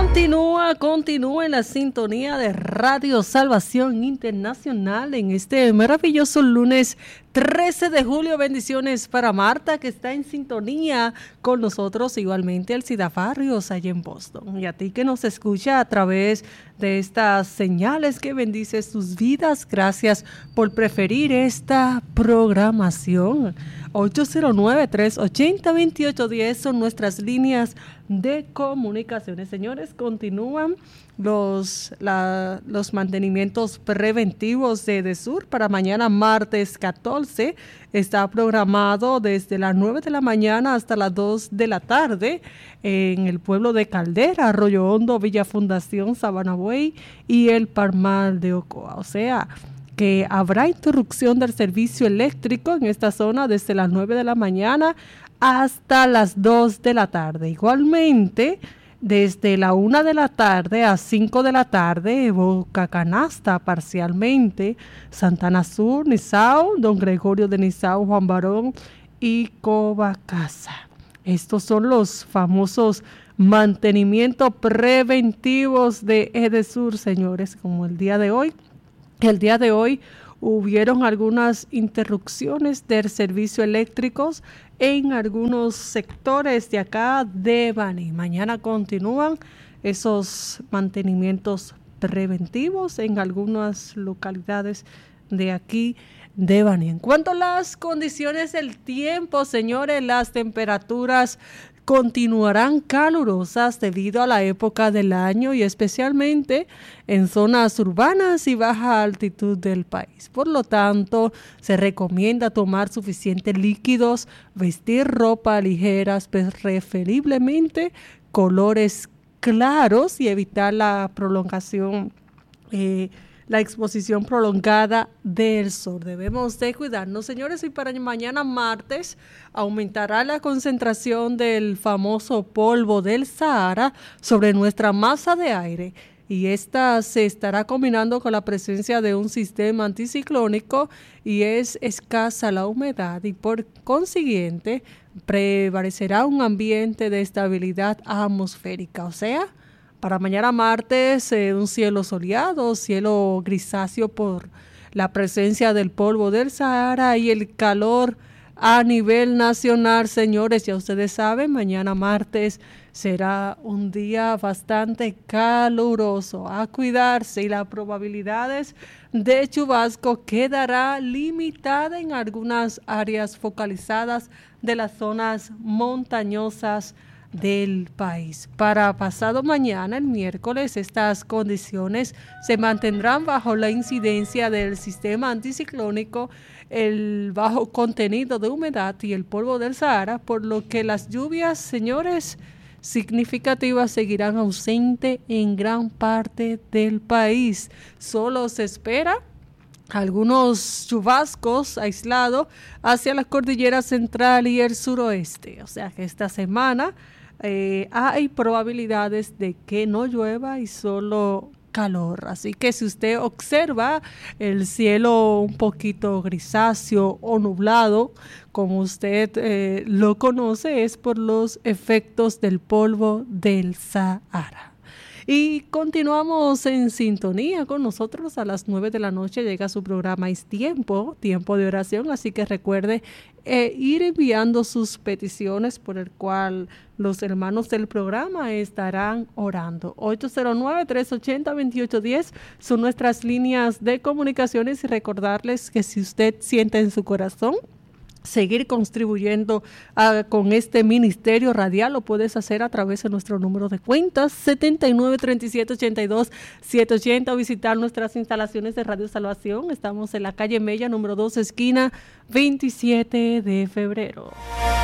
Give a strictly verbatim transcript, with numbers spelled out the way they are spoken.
Continúa, continúa en la sintonía de Radio Salvación Internacional en este maravilloso lunes trece de julio. Bendiciones para Marta, que está en sintonía con nosotros, igualmente Alcida Barrios allá en Boston, y a ti que nos escucha a través de estas señales que bendice sus vidas. Gracias por preferir esta programación. ocho cero nueve, tres ocho cero, dos ocho uno cero son nuestras líneas de comunicaciones. Señores, continúan los, la, los mantenimientos preventivos de EDESUR para mañana martes catorce. Está programado desde las nueve de la mañana hasta las dos de la tarde en el pueblo de Caldera, Arroyo Hondo, Villa Fundación, Sabana Buey y el Palmar de Ocoa. O sea, que habrá interrupción del servicio eléctrico en esta zona desde las nueve de la mañana hasta las dos de la tarde. Igualmente, desde la una de la tarde a cinco de la tarde, Boca Canasta parcialmente, Santana Sur, Nizao, Don Gregorio de Nizao, Juan Barón y Cobacasa. Estos son los famosos mantenimientos preventivos de EDESUR, señores, como el día de hoy. El día de hoy hubieron algunas interrupciones del servicio eléctrico en algunos sectores de acá de Baní. Mañana continúan esos mantenimientos preventivos en algunas localidades de aquí de Baní. En cuanto a las condiciones del tiempo, señores, las temperaturas continuarán calurosas debido a la época del año y especialmente en zonas urbanas y baja altitud del país. Por lo tanto, se recomienda tomar suficientes líquidos, vestir ropa ligeras, preferiblemente colores claros, y evitar la prolongación eh, la exposición prolongada del sol. Debemos de cuidarnos, señores, y para mañana martes aumentará la concentración del famoso polvo del Sahara sobre nuestra masa de aire, y esta se estará combinando con la presencia de un sistema anticiclónico y es escasa la humedad, y por consiguiente prevalecerá un ambiente de estabilidad atmosférica. O sea, para mañana martes, eh, un cielo soleado, cielo grisáceo por la presencia del polvo del Sahara y el calor a nivel nacional. Señores, ya ustedes saben, mañana martes será un día bastante caluroso. A cuidarse, y las probabilidades de chubasco quedará limitada en algunas áreas focalizadas de las zonas montañosas del país. Para pasado mañana, el miércoles, estas condiciones se mantendrán bajo la incidencia del sistema anticiclónico, el bajo contenido de humedad y el polvo del Sahara, por lo que las lluvias, señores, significativas seguirán ausentes en gran parte del país. Solo se espera algunos chubascos aislados hacia la cordillera central y el suroeste. O sea que esta semana Eh, hay probabilidades de que no llueva y solo calor. Así que si usted observa el cielo un poquito grisáceo o nublado, como usted eh, lo conoce, es por los efectos del polvo del Sahara. Y continuamos en sintonía con nosotros. A las nueve de la noche llega su programa Es Tiempo, Tiempo de Oración, así que recuerde eh, ir enviando sus peticiones por el cual los hermanos del programa estarán orando. ocho cero nueve, tres ocho cero, dos ocho uno cero son nuestras líneas de comunicaciones, y recordarles que si usted siente en su corazón seguir contribuyendo uh, con este ministerio radial, lo puedes hacer a través de nuestro número de cuentas setenta y nueve, treinta y siete, ochenta y dos, setecientos ochenta, o visitar nuestras instalaciones de Radio Salvación. Estamos en la calle Mella, número dos, esquina veintisiete de febrero.